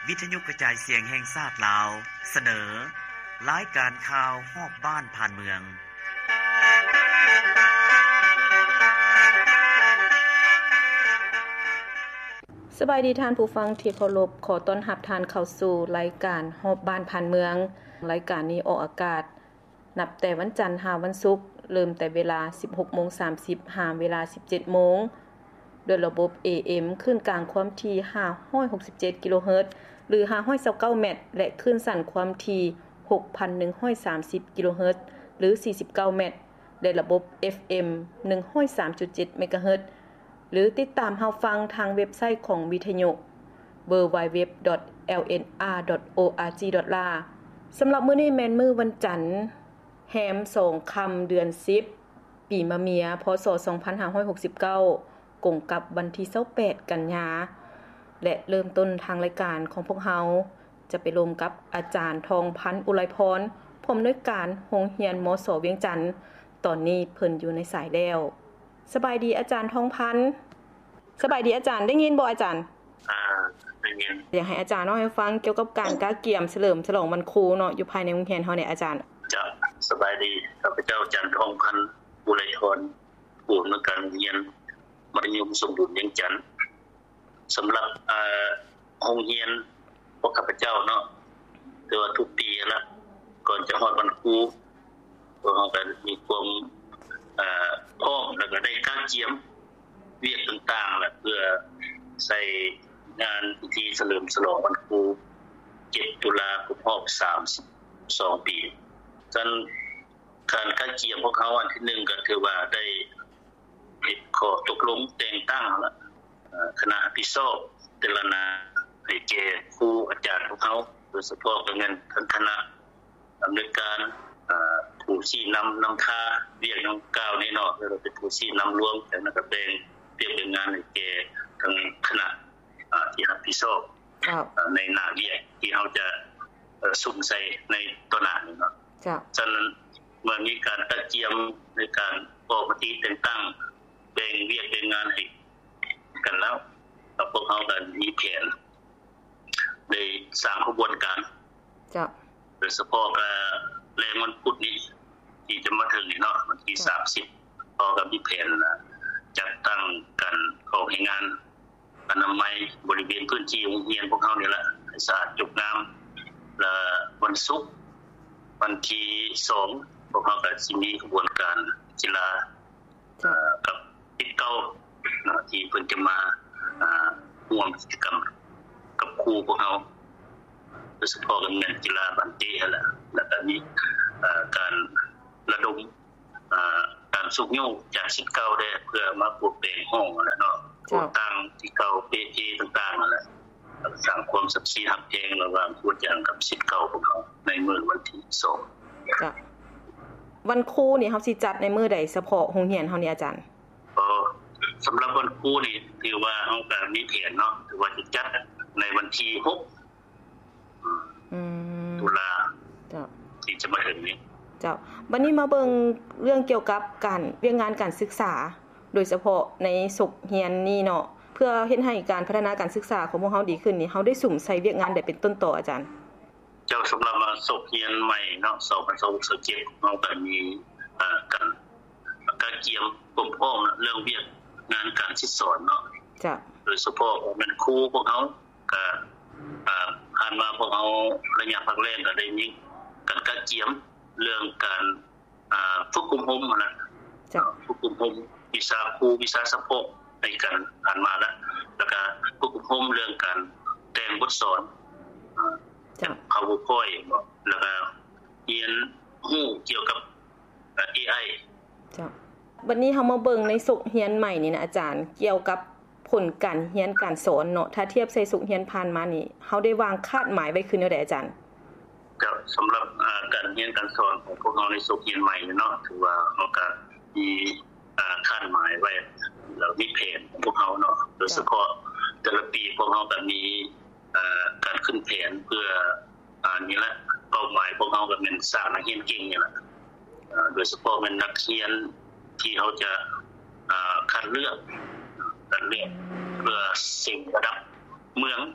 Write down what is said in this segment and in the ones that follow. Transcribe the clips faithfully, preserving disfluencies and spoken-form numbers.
วิทยุกระจายเสียงแห่งชาติลาวเสนอรายการข่าวฮอบบ้านผ่านเมืองสบายดีท่านผู้ฟังที่เคารพขอต้อนรับท่านเข้าสู่รายการฮอบบ้านผ่านเมืองรายการนี้ออกอากาศนับแต่วันจันทร์หาวันศุกร์เริ่มแต่เวลา สิบหกโมงสามสิบ หาเวลา สิบเจ็ดโมงด้วยระบบ เอ เอ็ม คลื่นกลางความถี่ห้าร้อยหกสิบเจ็ดกิโลเฮิรตซ์หรือห้าร้อยยี่สิบเก้าเมตรและคลื่นสั้นความถี่ หกพันหนึ่งร้อยสามสิบกิโลเฮิรตซ์หรือสี่สิบเก้าเมตรและระบบ เอฟ เอ็ม หนึ่งร้อยสามจุดเจ็ด เมกะเฮิรตซ์หรือติดตามเฮาฟังทางเว็บไซต์ของวิทยุ ดับเบิลยู ดับเบิลยู ดับเบิลยู ดอท แอล เอ็น อาร์ ดอท โอ อาร์ จี ดอท เอ แอล สำหรับมื้อนี้แม่นมื้อวันจันทร์แฮมสองค่ำเดือนสิบปีมะเมียพศสองพันห้าร้อยหกสิบเก้ากงกับวันที่ยี่สิบแปดกันยาและเริ่มต้นทางรายการของพวกเฮาจะไปรวมกับอาจารย์ทองพันธ์อุไรพรผู้อำนวยการโรงเรียนมส.เวียงจันทน์ตอนนี้เพิ่นอยู่ในสายแล้วสบายดีอาจารย์ทองพันธ์สบายดีอาจารย์ได้ยินบ่อาจารย์อ่าได้ยินอยากให้อาจารย์เล่าให้ฟังเกี่ยวกับการกาเกียมเฉลิมฉลองวันครูเนาะอยู่ภายในโรงเรียนเฮาเนี่ยอาจารย์จ้ะสบายดีข้าพเจ้าอาจารย์ทองพันธ์อุไรพรผู้อำนวยการโรงเรียนมัธยมสมบูรณ์เวียงจันทน์สำหรับเอ่อโรงเรียนพวกข้าพเจ้าเนาะคือว่าทุกปีละก่อนจะฮอดวันครูพวกเราก็มีความเอ่อพร้อมแล้วก็ได้กาเกียมเวียกต่างๆแหละเพื่อใส่งานพิธีเฉลิมฉลองวันครูเจ็ดตุลาคมรอบสามสิบสองปีฉะนั้นการกาเกียมพวกเขาอันที่หนึ่งก็คือว่าได้ขอตกลงแต่งตั้งแล้วคณะอภิสอบแต่ละนาให้แก่ครูอาจารย์ของเขาโดยเฉพาะเงินทั้งคณะอำนวยการผู้ชี้นำนำทาเรียกน้องก้าวนี่เนาะเราเป็นผู้ชี้นำรวมแต่นักแสดงเรียกเป็นงานให้แก่ทั้งคณะที่รับผิดชอบในหน้าเรียกที่เขาจะสุ่มใส่ในตัวหน้านี่เนาะฉะนั้นเมื่อมีการตัดเจียมในการออกมติแต่งตั้งแบ่งเรียกเป็นงานให้กันแล้วพวกเขาก็มีแผนได้สร้างขบวนการจ้ะโดยเฉพาะแรงวันพุธนี้ที่จะมาถึงนี่เนาะวันที่สามสิบพอกับมีแผนจัดตั้งกันออกให้งานอนามัยบริเวณพื้นที่โรงเรียนพวกเขานี่แหละให้สะอาดจบงามและวันศุกร์วันที่สองพวกเขาก็สิมีขบวนการกีฬากับปิดเก้าที่เพิ่นจะมาร่วมกิจกรรมกับครูพวกเขาโดยเฉพาะกับงานกีฬาบันเต้แหละแล้วก็มีการระดมการสุกโยกจากศิษย์เก่าได้เพื่อมาปลูกแต่งห้องแล้วเนาะปลูกตั้งที่เก่าเปเจต่างๆนั่นแหละสร้างความสัมพันธ์หักแพงระหว่างครูอาจารย์กับศิษย์เก่าพวกเขาในมื้อวันที่สองจ้ะวันครูนี่เฮาสิจัดในมื้อใดเฉพาะโรงเรียนเฮานี่อาจารย์อ๋อสำหรับวันครูนี่ถือว่าเฮาก็มีแผนเนาะถือว่าจะจัดในวันที่หกอืมตุลาจ้ะที่จะมาถึงนี้เจ้าบัดนี้มาเบิ่งเรื่องเกี่ยวกับการเวียกงานการศึกษาโดยเฉพาะในศุกร์เรียนนี่เนาะเพื่อเฮ็ดให้การพัฒนาการศึกษาของพวกเฮาดีขึ้นนี่เฮาได้สุ่มใส่เวียกงานได้เป็นต้นต่ออาจารย์เจ้าสำหรับศุกร์เรียนใหม่เนาะสองพันยี่สิบเจ็ดเฮาก็มีอ่าการการเกี่ยมพร้อมๆเรื่องเวียกงานการศึกษาเนาะจ้ะโดยเฉพาะเป็นครูพวกเฮาก็อ่าผ่านมาพวกเฮาระยะพักแรกก็ได้มีการการเกี่ยมเรื่องการอ่าฝึกอบรมนะจ้ะฝึกอบรมวิชาครูวิชาเฉพาะในการผ่านมาแล้วแล้วก็ฝึกอบรมเรื่องการแต่งบทสอนจ้ะ PowerPoint แล้วก็เรียนรู้เกี่ยวกับ เอ ไอจ้ะบัดนี้เฮามาเบิ่งในศุกร์เรียนใหม่นี่นะอาจารย์เกี่ยวกับผลการเรียนการสอนเนาะถ้าเทียบใส่ศุกร์เรียนผ่านมานี่เฮาได้วางคาดหมายไว้คือแนวใดอาจารย์ก็สำหรับการเรียนการสอนของพวกเราในศุกร์เรียนใหม่เนาะถือว่าเฮาก็มีคาดหมายไว้แล้วมีแผนของพวกเฮาเนาะโดยเฉพาะแต่ละปีพวกเฮาก็มีการขึ้นแผนเพื่ออ่านี่แหละเป้าหมายพวกเฮาก็เป็นสร้างนักเรียนเก่งนี่แหละโดยเฉพาะเป็นนักเรียนที่เฮาจะอ่าคัดเลือกคัดเลือกเพื่อสิ่งระดับเมือง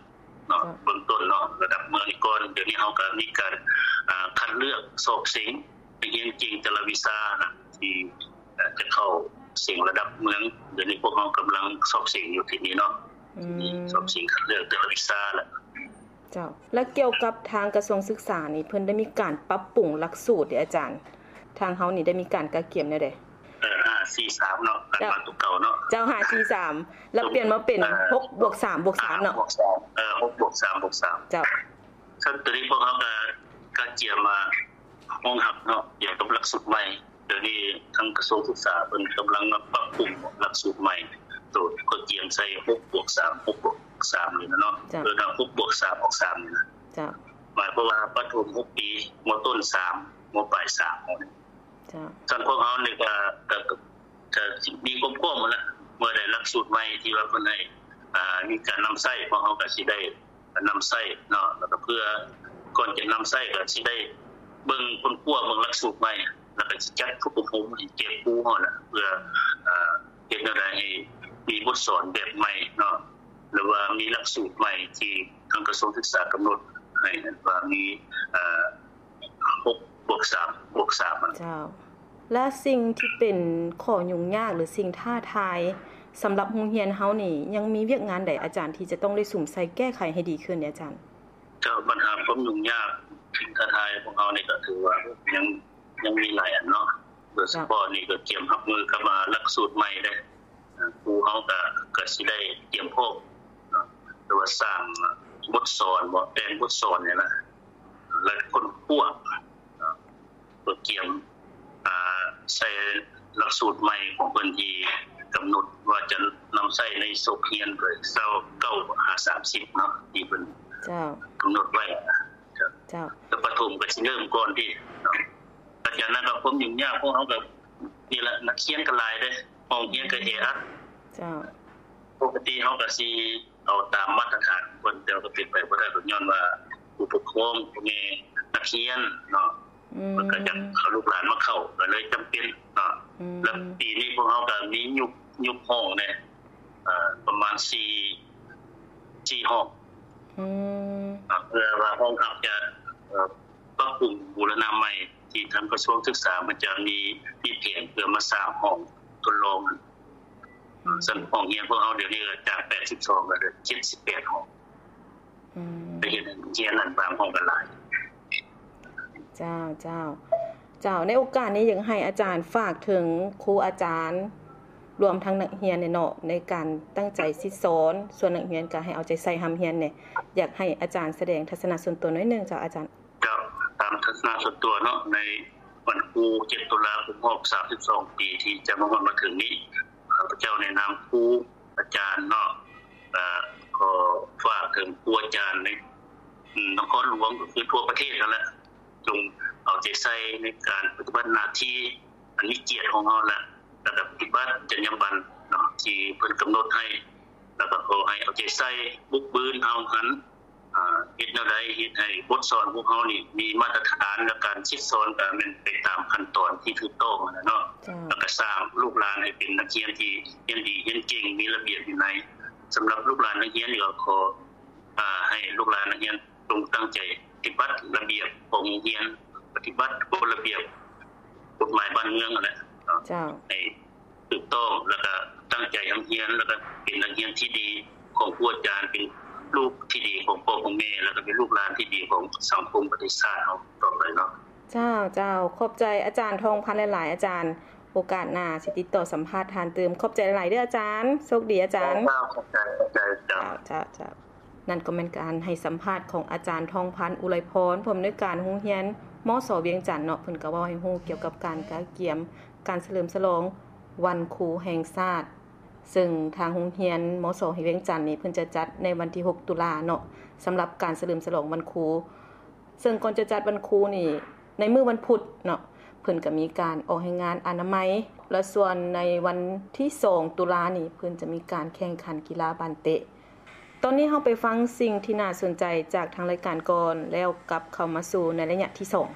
เนาะเบื้องต้นเนาะระดับเมืองก่อนเดี๋ยวนี้เฮาก็มีการอ่าคัดเลือกสอบสิงไปเรียนจริงแต่ละวิชานะที่จะเข้าสิงระดับเมืองเดี๋ยวนี้พวกเฮากำลังสอบสิงอยู่ที่นี่เนาะอืมสอบสิงคัดเลือกแต่ละวิชาล่ะเจ้าและเกี่ยวกับทางกระทรวงศึกษานี่เพิ่นได้มีการปรับปรุงหลักสูตรเด้อาจารย์ทางเฮานี่ได้มีการกะเกียมแนวใดเออห้า สี่ สามเนาะกันมาตุกเก่าเนาะเจ้าห้า สี่ สามแล้วเปลี่ยนมาเป็น หกบวกสามบวกสาม เนาะเออ หกบวกสามบวกสามเจ้าซึ่งตอนนี้พวกเฮาก็กะเกียมมาห้องหับเนาะเกี่ยวกับหลักสูตรใหม่เดี๋ยวนี้ทางกระทรวงศึกษาเพิ่นกำลังปรับปรุงหลักสูตรใหม่ตัวก็เกียมใส่ หกบวกสาม หกบวกสามนี่เนาะเออ หกบวกสามบวกสามนี่นะจ้ะหมายความว่าประถมหกปีมต้นสามมปลายสามจ้ะท่านพวกเฮานี่ก็ก็จะมีความพร้อมหมดแล้วเมื่อได้หลักสูตรใหม่ที่ว่าเพิ่นให้อ่ามีการนําใช้พวกเฮาก็สิได้นําใช้เนาะแล้วก็เพื่อก่อนจะนําใช้ก็สิได้เบิ่งคนกลัวเบิ่งหลักสูตรใหม่แล้วก็สิจัดผู้ปกครองให้เก็บผู้เฮาน่ะเพื่ออ่าเฮ็ดได้ให้มีบทสอนแบบใหม่เนาะหรือว่ามีหลักสูตรใหม่ที่ทางกระทรวงศึกษากำหนดให้นั้นว่ามีเอ่อ หกบวกสามบวกสามเจ้าและสิ่งที่เป็นข้อยุ่งยากหรือสิ่งท้าทายสำหรับโรงเรียนเฮานี่ยังมีเวียกงานใดอาจารย์ที่จะต้องได้สุ่มใส่แก้ไขให้ดีขึ้นเนี่ยอาจารย์เจ้าปัญหาความยุ่งยากสิ่งท้าทายของเฮานี่ก็ถือว่ายังยังมีหลายอันเนาะโดยเฉพาะนี่ก็เตรียมรับมือกับหลักสูตรใหม่ได้ครูเฮาก็ก็สิได้เตรียมพร้อมเนาะหรือว่าสร้างบทสอนบ่แปลงบทสอนนี่ล่ะและคนพวกตัวเตรียมอ่าใช้หลักสูตรใหม่ของเพิ่นที่กำหนดว่าจะนําใช้ในโรงเรียนเพิ่นเก้า เก้า ห้า สามสิบเนาะที่เพิ่นเจ้ากำหนดไว้เจ้าแต่ประถมก็สิเริ่มก่อนที่อาจารย์นั้นก็ผมยุ่งยากพวกเฮาก็นี่ล่ะนักเรียนก็หลายเด้ห้องเรียนก็แออัดเจ้าปกติเฮาก็สิเอาตามมาตรฐานเพิ่นแต่ก็เป็นไปบ่ได้ย้อนว่าผู้ปกครองผู้มีนักเรียนเนาะมันก็จะเอาลูกหลานมาเข้าก็เลยจำเป็นเนาะแล้วปีนี้พวกเฮาก็มียุคยุคห้องเนี่ยอ่าประมาณสี่ สี่ห้องอืมเพื่อว่าห้องรับจะเอ่อปรับปรุงบูรณะใหม่ที่ทางกระทรวงศึกษามันจะมีมีแผนเพื่อมาสร้างห้องทดลองซึ่งห้องเรียนพวกเฮาเดี๋ยวนี้จากแปดสิบสองก็เหลือเจ็ดสิบแปดห้องอืมไปเฮ็ดเรียนนั้นบางห้องก็หลายเจ้าเจ้าเจ้าในโอกาสนี้อยากให้อาจารย์ฝากถึงครูอาจารย์รวมทั้งนักเรียนเนาะในการตั้งใจสิสอนส่วนนักเรียนก็ให้เอาใจใส่ร่ำเรียนเนี่ยอยากให้อาจารย์แสดงทัศนคติส่วนตัวหน่อยนึงจ้าอาจารย์เจ้าตามทัศนคติส่วนตัวเนาะในวันครูเจ็ดตุลาคมครบสามสิบสองปีที่จะมามาถึงนี้ข้าพเจ้าในนามครูอาจารย์เนาะเอ่อขอฝากถึงครูอาจารย์ในนครหลวงก็คือทั่วประเทศนั่นแหละจงเอาใจใส่ในการปฏิบัติหน้าที่อันนี้เกียรติของเฮาล่ะแล้วก็ปฏิบัติจรรยาบรรณเนาะที่เพิ่นกำหนดให้แล้วก็ขอให้เอาใจใส่บุกบืนเฮาหันอ่าเฮ็ดแนวใดเฮ็ดให้บทสอนพวกเฮานี่มีมาตรฐานในการสิสอนก็แม่นไปตามขั้นตอนที่ถูกต้องนั่นเนาะแล้วก็สร้างลูกหลานให้เป็นนักเรียนที่เรียนดีเรียนเก่งมีระเบียบวินัยสำหรับลูกหลานนักเรียนนี่ก็ขออ่าให้ลูกหลานนักเรียนจงตั้งใจปฏิบัติระเบียบของโรงเรียนปฏิบัติกฎระเบียบกฎหมายบ้านเมืองนั่นแหละเจ้าให้ถูกต้องแล้วก็ตั้งใจเรียนแล้วก็เป็นนักเรียนที่ดีของครูอาจารย์เป็นลูกที่ดีของพ่อของแม่แล้วก็เป็นลูกหลานที่ดีของสังคมประเทศชาติเฮาต่อไปเนาะเจ้าเจ้าขอบใจอาจารย์ทองพันธุ์หลายๆอาจารย์โอกาสหน้าสิติดต่อสัมภาษณ์ทานเติมขอบใจหลายๆเด้ออาจารย์โชคดีอาจารย์ขอบใจขอบใจเจ้าเจ้านั่นก็เป็นการให้สัมภาษณ์ของอาจารย์ทองพันธุ์อุไรพรผู้อำนวยการโรงเรียนมส.เวียงจันทน์เนาะเพิ่นก็เว้าให้ฮู้เกี่ยวกับการกะเกียมการเฉลิมฉลองวันครูแห่งชาติซึ่งทางโรงเรียนมส.เวียงจันทน์นี่เพิ่นจะจัดในวันที่หกตุลาเนาะสำหรับการเฉลิมฉลองวันครูซึ่งก่อนจะจัดวันครูนี่ในมื้อวันพุธเนาะเพิ่นก็มีการออกให้งานอนามัยและส่วนในวันที่สองตุลานี่เพิ่นจะมีการแข่งขันกีฬาบานเตะตอนนี้เฮาไปฟังสิ่งที่น่าสนใจจากทางรายการก่อนแล้วกลับเข้ามาสู่ในระยะที่สอง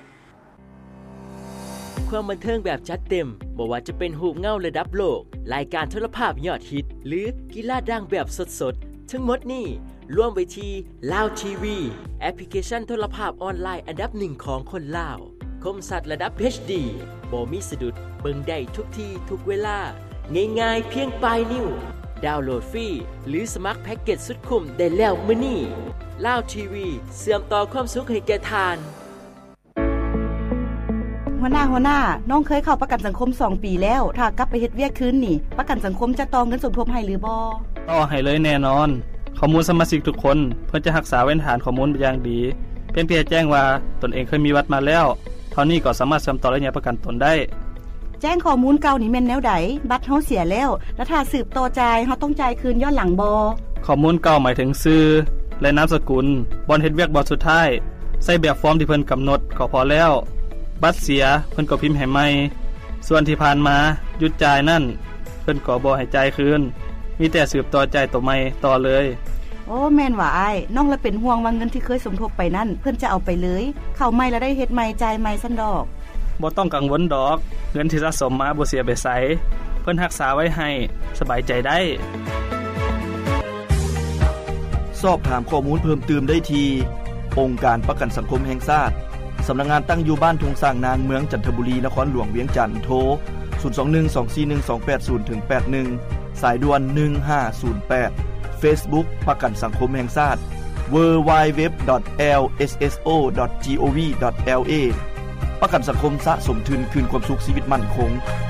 ความบันเทิงแบบจัดเต็มบ่ว่าจะเป็นรูปเงาระดับโลกรายการโทรภาพยอดฮิตหรือกีฬาดังแบบสดๆทั้งหมดนี้ร่วมไว้ที่ Lao ที วี แอปพลิเคชันโทรภาพออนไลน์อันดับหนึ่งของคนลาวคมสัตว์ระดับ เอช ดี บ่มีสะดุดเบิ่งได้ทุกที่ทุกเวลาง่ายๆเพียงปลายนิ้วดาวน์โหลดฟรีหรือสมัครแพ็กเกจสุดคุ้มได้แล้วมื้อนี้ Lao ที วี เชื่อมต่อความสุขให้แก่ทานหัวหน้าหัวหน้าน้องเคยเข้าประกันสังคมสองปีแล้วถ้ากลับไปเฮ็ดเวียกคืนนี่ประกันสังคมจะต่อเงินสมทบให้หรือบ่ต่อให้เลยแน่นอนข้อมูลสมาชิกทุกคนเพื่อจะรักษาไว้ฐานข้อมูลเป็นอย่างดีเพียงเพียงแจ้งว่าตนเองเคยมีวัดมาแล้วเท่านี้ก็สามารถเชื่อมต่อระยะประกันตนได้แจ้งข้อมูลเก่านี่แม่นแนวใดบัตรเฮาเสียแล้วแล้วถ้าสืบต่อจ่ายเฮาต้องจ่ายคืนย้อนหลังบ่ข้อมูลเก่าหมายถึงชื่อและนามสกุลบ่อนเฮ็ดเวียกบ่สุดท้ายใส่แบบฟอร์มที่เพิ่นกำหนดก็พอแล้วบัตรเสียเพิ่นก็พิมพ์ให้ใหม่ส่วนที่ผ่านมาหยุดจ่ายนั่นเพิ่นก็บ่ให้จ่ายคืนมีแต่สืบต่อจ่ายตัวใหม่ต่อเลยโอ้แม่นว่าอ้ายน้องละเป็นห่วงว่าเงินที่เคยสมทบไปนั่นเพิ่นจะเอาไปเลยเข้าใหม่แล้วได้เฮ็ดใหม่จ่ายใหม่ซั่นดอกบ่ต้องกังวลดอกเงินที่สะสมมาบ่เสียไปไสเพิ่นรักษาไว้ให้สบายใจได้สอบถามข้อมูลเพิ่มเติมได้ที่องค์การประกันสังคมแห่งชาติสำนักงานตั้งอยู่บ้านทุ่งสร้างนางเมืองจันทบุรีนครหลวงเวียงจันทน์โทรศูนย์ สอง หนึ่ง สอง สี่ หนึ่ง สอง แปด ศูนย์ แปด หนึ่งสายด่วนหนึ่งห้าศูนย์แปด Facebook ประกันสังคมแห่งชาติ ดับเบิลยู ดับเบิลยู ดับเบิลยู ดอท แอล เอส เอส โอ ดอท จี โอ วี ดอท แอล เอ ประกันสังคมสะสมทุนคืนความสุขชีวิตมั่นคง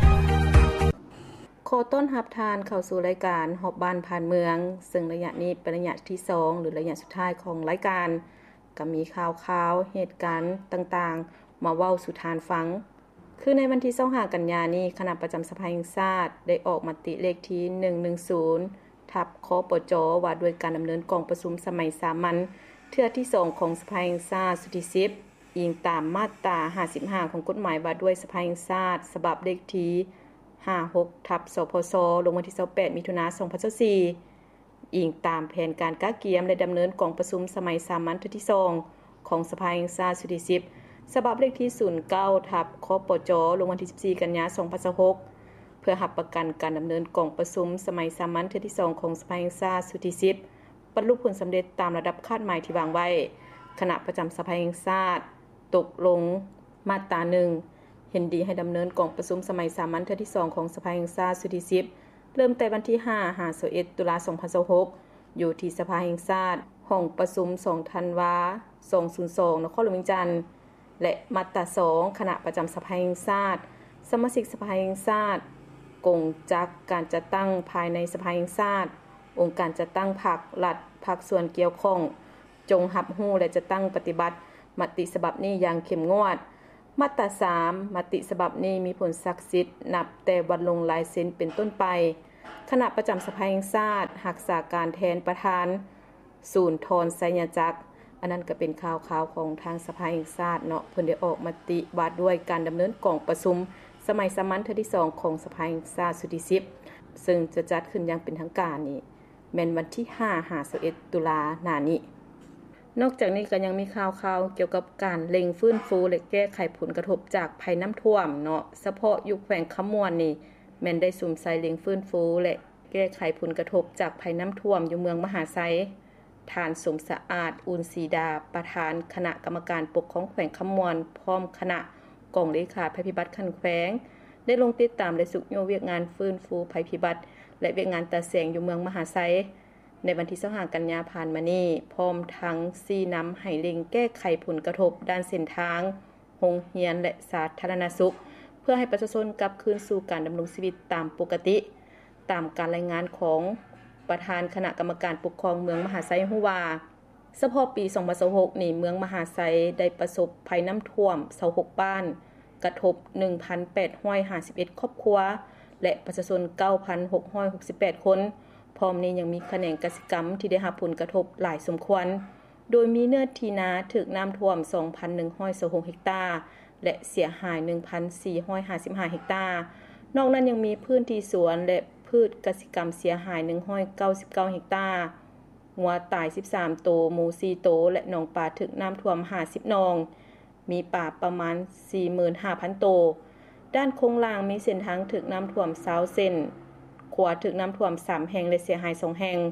ขอต้อนรับทานเข้าสู่รายการฮอบบ้านผ่านเมืองซึ่งระยะนี้เป็นระยะที่สองหรือระยะสุดท้ายของรายการก็มีข่าวๆเหตุการณ์ต่างๆมาเว้าสู่ทานฟังคือในวันที่ยี่สิบห้ากันยายนนี้คณะประจำสภาแห่งชาติได้ออกมติเลขที่หนึ่งหนึ่งศูนย์ทับคปจว่าด้วยการดำเนินกองประชุมสมัยสามัญเทื่อที่สองของสภาแห่งชาติสุดที่สิบอิงตามมาตราห้าสิบห้าของกฎหมายว่าด้วยสภาแห่งชาติฉบับเลขที่ห้าสิบหกทับสพสลงวันที่ยี่สิบแปดมิถุนายนสองพันยี่สิบสี่อิงตามแผนการกะเกียมและดำเนินกองประชุมสมัยสามัญเทื่อที่สองของสภาแห่งชาติสุดที่สิบฉบับเลขที่ศูนย์เก้าทับคปจลงวันที่สิบสี่กันยายนสองพันยี่สิบหกเพื่อรับประกันการดำเนินกองประชุมสมัยสามัญเทื่อที่สองของสภาแห่งชาติสุดที่สิบบรรลุผลสำเร็จตามระดับคาดหมายที่วางไว้คณะประจำสภาแห่งชาติตกลงมาตราหนึ่งเห็นดีให้ดำเนินกองประชุมสมัยสามัญเทื่อที่สองของสภาแห่งชาติสุดที่สิบเริ่มแต่วันที่ห้า ห้า สิบเอ็ดตุลาคมสองพันยี่สิบหกอยู่ที่สภาแห่งชาติห้องประชุมสองธันวาคมสองพันสองนครหลวงเวียงจันทน์และมาตราสองคณะประจำสภาแห่งชาติสมาชิกสภาแห่งชาติกงจักการจัดตั้งภายในสภาแห่งชาติองค์การจัดตั้งพรรครัฐภาคส่วนเกี่ยวข้องจงรับรู้และจะตั้งปฏิบัติมติฉบับนี้อย่างเข้มงวดมาตราสามมติฉบับนี้มีผลศักดิ์สิทธิ์นับแต่วันลงลายเซ็นเป็นต้นไปคณะประจำสภาแห่งชาติรักษาการแทนประธานศูนย์ทรไสยจักรอันนั้นก็เป็นข่าวๆของทางสภาแห่งชาติเนาะเพิ่นได้ออกมติว่าด้วยการดำเนินกองประชุมสมัยสามัญเทื่อที่สองของสภาแห่งชาติสุดที่สิบซึ่งจะจัดขึ้นอย่างเป็นทางการนี่แม่นวันที่ห้า ห้าสิบเอ็ดตุลาคมหน้านี้นอกจากนี้ก็ยังมีข่าวๆเกี่ยวกับการเร่งฟื้นฟูและแก้ไขผลกระทบจากภัยน้ำท่วมเนาะเฉพาะอยู่แขวงขมวนนี่แม่นได้สุ่มใส่เร่งฟื้นฟูและแก้ไขผลกระทบจากภัยน้ำท่วมอยู่เมืองมหาไซทานสมสะอาดอุนศรีดาประธานคณะกรรมการปกครองแขวงขมวนพร้อมคณะกองเลขาภัยพิบัติขั้นแขวงได้ลงติดตามและสุกโยเวียกงานฟื้นฟูภัยพิบัติและเวียกงานตาแสงอยู่เมืองมหาไซในวันที่ยี่สิบห้ากันยายนผ่านมานี้พร้อมทั้งชี้นำให้เร่งแก้ไขผลกระทบด้านเส้นทางโรงเรียนและสาธารณสุขเพื่อให้ประชาชนกลับคืนสู่การดำรงชีวิตตามปกติตามการรายงานของประธานคณะกรรมการปกครองเมืองมหาไซฮู้ว่าเฉพาะปีสองพันยี่สิบหกนี่เมืองมหาไซได้ประสบภัยน้ำท่วมยี่สิบหกบ้านกระทบ หนึ่งพันแปดร้อยห้าสิบเอ็ด ครอบครัวและประชาชน เก้าพันหกร้อยหกสิบแปด คนพร้อมนี้ยังมีแขนงกสิกรรมที่ได้รับผลกระทบหลายสมควรโดยมีเนื้อที่นาถูกน้ำท่วม สองพันหนึ่งร้อยสิบหก เฮกตาร์และเสียหาย หนึ่งพันสี่ร้อยห้าสิบห้า เฮกตาร์นอกนั้นยังมีพื้นที่สวนและพืชกสิกรรมเสียหายหนึ่งร้อยเก้าสิบเก้า เฮกตาร์งัวตายสิบสามตัวหมูสี่ตัวและหนองปลาถูกน้ำท่วมห้าสิบหนองมีป่าประมาณ สี่หมื่นห้าพัน ตัวด้านโครงล่างมีเส้นทางถูกน้ำท่วมยี่สิบเส้นขวาถูกน้ำท่วมสามแห่งและเสียหายสองแห่ง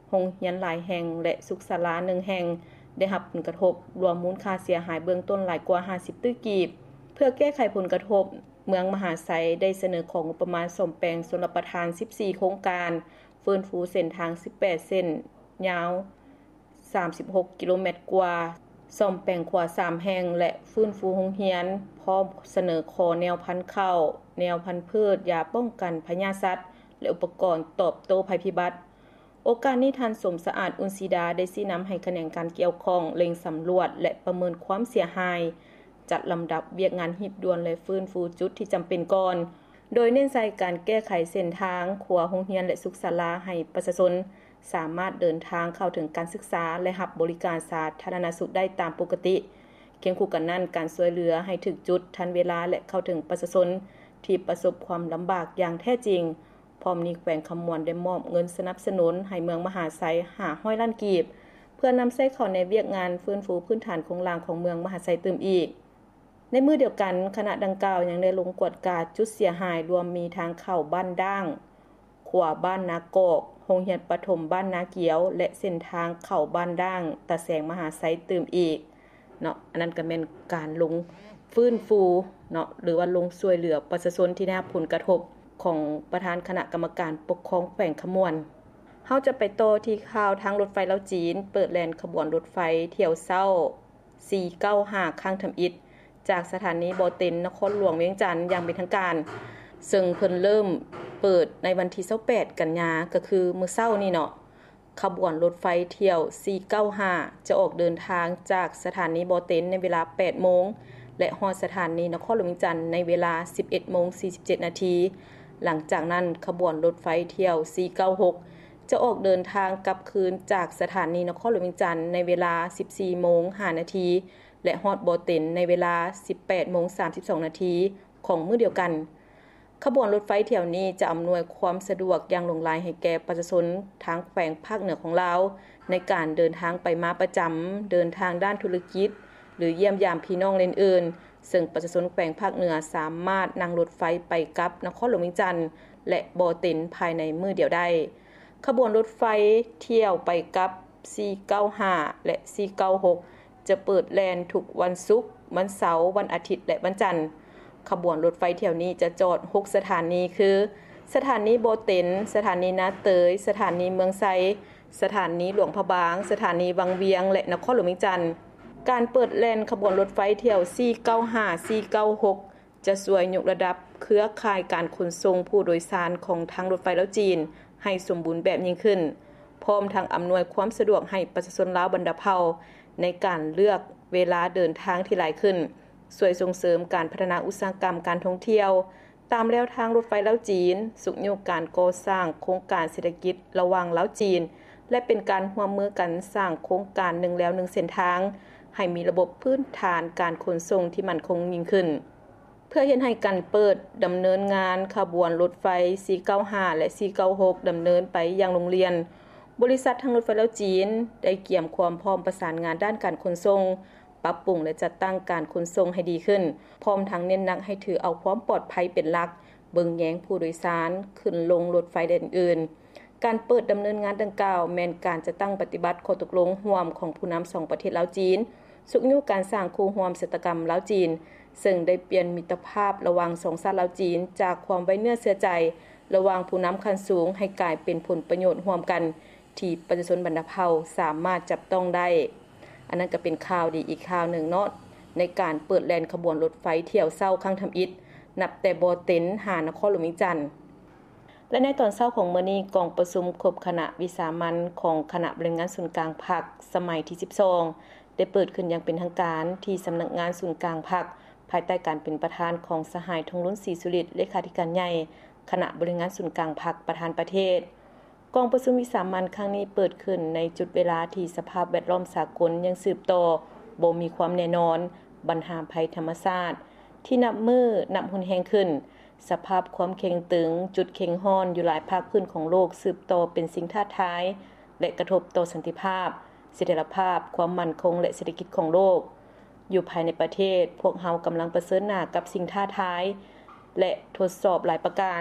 โรงเรียนหลายแห่งและสุขศาลาหนึ่งแห่งได้รับผลกระทบรวมมูลค่าเสียหายเบื้องต้นหลายกว่าห้าสิบตื้อกีบเพื่อแก้ไขผลกระทบเมืองมหาไซได้เสนอของงบประมาณสมแปลงชลประทานสิบสี่โครงการฟื้นฟูเส้นทางสิบแปดเส้นยาวสามสิบหกกิโลเมตรกว่าซ่อมแปลงขวาสามแห่งและฟื้นฟูโรงเรียนพร้อมเสนอขอแนวพันธุ์ข้าวแนวพันธุ์พืชยาป้องกันพยาธิสัตว์และอุปกรณ์ตอบโต้ภัยพิบัติโอกาสนี้ท่านสมสะอาดอุนซีดาได้ชี้นําให้แขนงการเกี่ยวข้องเล็งสำรวจและประเมินความเสียหายจัดลำดับเวียกงานหีบด่วนและฟื้นฟูจุดที่จําเป็นก่อนโดยเน้นใส่การแก้ไขเส้นทางขัวโรงเรียนและสุขศาลาให้ประชาชนสามารถเดินทางเข้าถึงการศึกษาและรับบริการสาธารณสุขได้ตามปกติเคียงคู่กันนั้นการช่วยเหลือให้ถึกจุดทันเวลาและเข้าถึงประชาชนที่ประสบความลำบากอย่างแท้จริงพร้อมนี้แขวงคำมวลได้มอบเงินสนับสนุนให้เมืองมหาไซห้าร้อยล้านกีบเพื่อนําใช้เข้าในเวียกงานฟื้นฟูพื้นฐานโครงสร้างของเมืองมหาไซตื่มอีกในมือเดียวกันคณะดังกล่าวยังได้ลงกวดกาจุดเสียหายรวมมีทางเข้าบ้านด่างขวาบ้านนากอกโรงเรียนประถมบ้านนาเกียวและเส้นทางเข้าบ้านด่างตะแสงมหาไซตื่มอีกเนาะอันนั้นก็แม่นการลงฟื้นฟูเนาะหรือว่าลงช่วยเหลือประชาชนที่ได้รับผลกระทบของประธานคณะกรรมการปกครองแขวงขมวนเฮาจะไปต่อที่ข่าวทางรถไฟลาวจีนเปิดแล่นขบวนรถไฟเที่ยวเช้าสี่เก้าห้าข้างทำอิฐจากสถานีบ่อเต็นนครหลวงเวียงจันทน์อย่างเป็นทางการซึ่งเพิ่นเริ่มเปิดในวันที่ยี่สิบแปดกันยาก็คือมื้อเช้านี่เนาะขบวนรถไฟเที่ยวสี่เก้าห้าจะออกเดินทางจากสถานีบ่อเต็นในเวลา แปดโมงและฮอดสถานีนครหลวงเวียงจันทน์ในเวลา สิบเอ็ดโมงสี่สิบเจ็ดนาทีหลังจากนั้นขบวนรถไฟเที่ยวสี่เก้าหกจะออกเดินทางกลับคืนจากสถานีนครหลวงเวียงจันทน์ในเวลา สิบสี่โมงห้านาทีและฮอดบ่อเต็นในเวลา สิบแปดโมงสามสิบสองนาทีของมื้อเดียวกันขบวนรถไฟเที่ยวนี้จะอำนวยความสะดวกอย่างหลงหลายให้แก่ประชาชนทางแขวงภาคเหนือของลาวในการเดินทางไปมาประจำเดินทางด้านธุรกิจหรือเยี่ยมยามพี่น้องอื่นๆซึ่งประชาชนแขวงภาคเหนือสามารถนั่งรถไฟไปกลับนครหลวงเวียงจันทน์และบ่อเต็นภายในมื้อเดียวได้ขบวนรถไฟเที่ยวไปกลับสี่เก้าห้าและสี่เก้าหกจะเปิดแล่นทุกวันศุกร์วันเสาร์วันอาทิตย์และวันจันทร์ขบวนรถไฟเที่ยวนี้จะจอดหกสถานีคือสถานีบ่อเต็นสถานีนาเตยสถานีเมืองไซสถานีหลวงพระบางสถานีวังเวียงและนครหลวงเวียงจันทน์การเปิดแล่นขบวนรถไฟเที่ยวสี่เก้าห้า สี่เก้าหกจะช่วยยกระดับเครือข่ายการขนส่งผู้โดยสารของทางรถไฟลาวจีนให้สมบูรณ์แบบยิ่งขึ้นพร้อมทั้งอำนวยความสะดวกให้ประชาชนลาวบรรดาเผ่าในการเลือกเวลาเดินทางที่หลายขึ้นช่วยส่งเสริมการพัฒนาอุตสาหกรรมการท่องเที่ยวตามแนวทางรถไฟลาวจีนสุขโยกการก่อสร้างโครงการเศรษฐกิจระหว่างลาวจีนและเป็นการร่วมมือกันสร้างโครงการหนึ่งแล้วหนึ่งเส้นทางให้มีระบบพื้นฐานการขนส่งที่มั่นคงยิ่งขึ้นเพื่อเฮ็ดให้การเปิดดำเนินงานขบวนรถไฟสี่เก้าห้าและสี่เก้าหกดำเนินไปยังโรงเรียนบริษัททางรถไฟลาวจีนได้เกี่ยมความพร้อมประสานงานด้านการขนส่งปรับปรุงและจัดตั้งการขนส่งให้ดีขึ้นพร้อมทั้งเน้นหนักให้ถือเอาความปลอดภัยเป็นหลักเบิ่งแยงผู้โดยสารขึ้นลงรถไฟแดนอื่นการเปิดดำเนินงานดังกล่าวแม่นการจะตั้งปฏิบัติข้อตกลงร่วมของผู้นําสองประเทศลาวจีนสุขยุการสร้างคู่ร่วมเศรษฐกรรมลาวจีนซึ่งได้เปลี่ยนมิตรภาพระหว่างสองชาติลาวจีนจากความไว้เนื้อเชื่อใจระหว่างผู้นําขั้นสูงให้กลายเป็นผลประโยชน์ร่วมกันที่ประชาชนบรรดาเผ่าสามารถจับต้องได้อันนั้นก็เป็นข่าวดีอีกข่าวหนึ่งเนาะในการเปิดแล่นขบวนรถไฟเที่ยวเช้าข้างทำอิฐนับแต่บ่อเต็นหานครหลวงเวียงจันทน์และในตอนเช้าของมื้อนี้กองประชุมครบคณะวิสามัญของคณะบริหารงานศูนย์กลางพรรคสมัยที่สิบสองได้เปิดขึ้นอย่างเป็นทางการที่สำนักงานศูนย์กลางพรรคภายใต้การเป็นประธานของสหายทงลุ้นศรีสุริตเลขาธิการใหญ่คณะบริหารศูนย์กลางพรรคประธานประเทศกองประชุมวิสามัญครั้งนี้เปิดขึ้นในจุดเวลาที่สภาพแวดล้อมสากลยังสืบต่อบ่มีความแน่นอนปัญหาภัยธรรมชาติที่นับมือนับหุนแฮงขึ้นสภาพความเข็งตึงจุดเข็งห้อนอยู่หลายภาคพื้นของโลกสืบต่อเป็นสิ่งท้าทายและกระทบต่อสันติภาพเสถียรภาพความมั่นคงและเศรษฐกิจของโลกอยู่ภายในประเทศพวกเฮากำลังเผชิญหน้ากับสิ่งท้าทายและทดสอบหลายประการ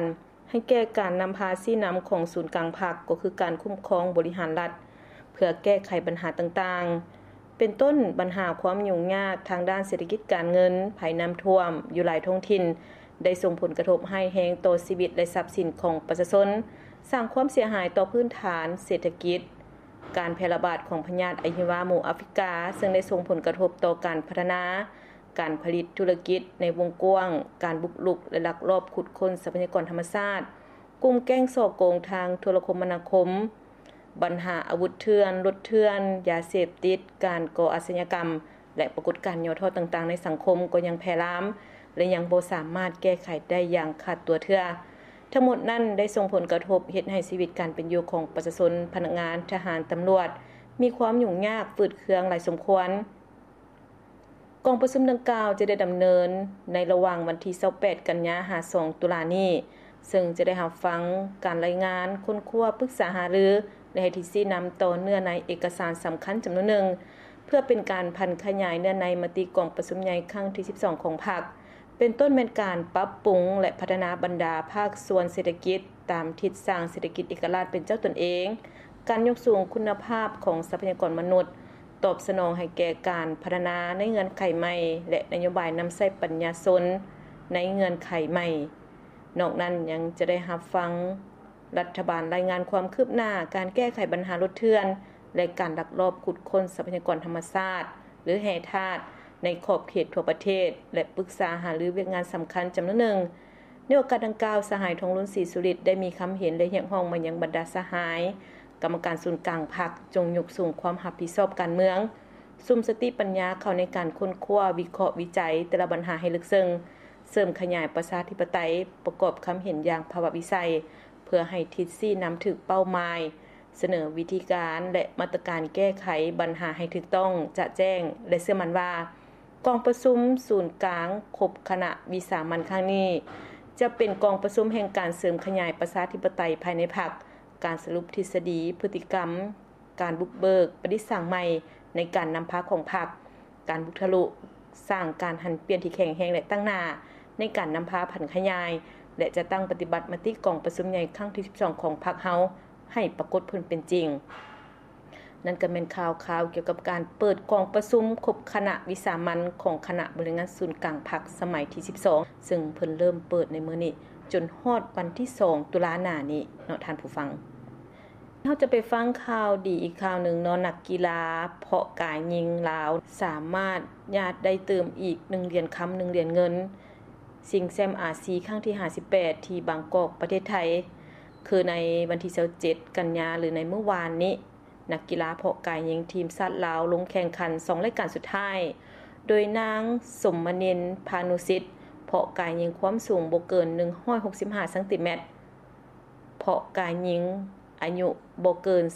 ให้แก้การนำพาซี่นําของศูนย์กลางภาคก็คือการคุ้มครองบริหารรัฐเพื่อแก้ไขปัญหาต่างๆเป็นต้นปัญหาความยุ่งยากทางด้านเศรษฐกิจการเงินภัยน้ำท่วมอยู่หลายท้องถิ่นได้ส่งผลกระทบให้แรงต่อชีวิตและทรัพย์สินของประชาชนสร้างความเสียหายต่อพื้นฐานเศรษฐกิจการแพร่ระบาดของพยาธิอหิวาหมู่แอฟริกาซึ่งได้ส่งผลกระทบต่อการพัฒนาการผลิตธุรกิจในวงกว้างการบุกรุกและลักลอบขุดค้นทรัพยากรธรรมชาติกลุ่มแก๊งส่อโกงทางโทรคมนาคมปัญหาอาวุธเถื่อนรถเถื่อนยาเสพติดการก่ออาชญากรรมและปรากฏการณ์ย่อท้อต่างๆในสังคมก็ยังแพร่ล้ามและยังบ่สามารถแก้ไขได้อย่างขาดตัวเทื่อทั้งหมดนั้นได้ส่งผลกระทบเฮ็ดให้ชีวิตการเป็นอยู่ของประชาชนพนักงานทหารตำรวจมีความยุ่งยากฝืดเคืองหลายสมควรกองประชุมดังกล่าวจะได้ดําเนินในระหว่างวันที่ยี่สิบแปดกันยายนถึงสองตุลาคมนี้ซึ่งจะได้รับฟังการรายงานค้นคว้าปรึกษาหารือและให้ที่ชี้นําต่อเนื้อในเอกสารสําคัญจํานวนหนึ่งเพื่อเป็นการพันขยายเนื้อในมติกองประชุมใหญ่ครั้งที่สิบสองของพรรคเป็นต้นเป็นการปรับปรุงและพัฒนาบรรดาภาคส่วนเศรษฐกิจตามทิศสร้างเศรษฐกิจเอกราชเป็นเจ้าตนเองการยกสูงคุณภาพของทรัพยากรมนุษย์ตอบสนองให้แก่การพัฒนาในเงื่อนไขใหม่และนโยบายนําใช้ปัญญาชนในเงื่อนไขใหม่นอกนั้นยังจะได้รับฟังรัฐบาลรายงานความคืบหน้าการแก้ไขปัญหารถเถื่อนและการลักลอบขุดค้นทรัพยากรธรรมชาติหรือแห่ธาตุในขอบเขตทั่วประเทศและปรึกษาหารือเวียกงานสําคัญจํานวนหนึ่งในโอกาสดังกล่าวสหายทองลุ้นศรีสุริตได้มีคําเห็นและเรียกร้องมายังบรรดาสหายกรรมการศูนย์กลางพรรคจงยกสูงความรับผิดชอบการเมืองซุมสติปัญญาเข้าในการค้นคว้าวิเคราะห์วิจัยแต่ละปัญหาให้ลึกซึ้งเสริมขยายประชาธิปไตยประกอบคําเห็นอย่างภาวะวิสัยเพื่อให้ทิศซี่นําถึกเป้าหมายเสนอวิธีการและมาตรการแก้ไขปัญหาให้ถูกต้องจะแจ้งและเชื่อมั่นว่ากองประชุมศูนย์กลางคบคณะวิสามัญครั้งนี้จะเป็นกองประชุมแห่งการเสริมขยายประชาธิปไตยภายในพรรคการสรุปทฤษฎีพฤติกรรมการบุกเบิกประดิษฐ์สร้างใหม่ในการนําพาของพรรคการบุกทะลุสร้างการหันเปลี่ยนที่แข็งแรงและตั้งหน้าในการนําพาผันขยายและจะตั้งปฏิบัติมติกองประชุมใหญ่ครั้งที่สิบสองของพรรคเฮาให้ปรากฏผลเป็นจริงนั่นก็เป็นข่าวข่าวเกี่ยวกับการเปิดกองประชุมคบคณะวิสามัญของคณะบริหารศูนย์กลางพรรคสมัยที่สิบสองซึ่งเพิ่นเริ่มเปิดในมื้อนี้จนฮอดวันที่สองตุลาคมหน้านี้เนาะท่านผู้ฟังเฮาจะไปฟังข่าวดีอีกข่าวหนึ่งเนาะนักกีฬาเพาะกายยิงลาวสามารถญาติได้เติมอีกหนึ่งเหรียญคำหนึ่งเหรียญเงินชิงแชมป์อาเซียนครั้งที่ห้าสิบแปดที่บางกอกประเทศไทยคือในวันที่ยี่สิบเจ็ดกันยายนหรือในเมื่อวานนี้นักกีฬาเพาะกายยิงทีมชาติลาวลงแข่งขันสองรายการสุดท้ายโดยนางสมมณินพานุสิทธิ์เพาะกายยิงความสูงบ่เกินหนึ่งร้อยหกสิบห้าเซนติเมตรเพาะกายยิงอายุบ่เกิน